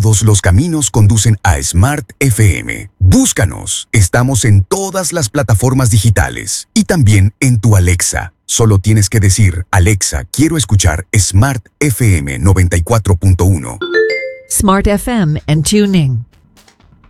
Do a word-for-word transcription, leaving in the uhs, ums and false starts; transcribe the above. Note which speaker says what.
Speaker 1: todos los caminos conducen a Smart F M. Búscanos. Estamos en todas las plataformas digitales y también en tu Alexa. Solo tienes que decir, Alexa, quiero escuchar Smart F M noventa y cuatro punto uno.
Speaker 2: Smart F M and TuneIn.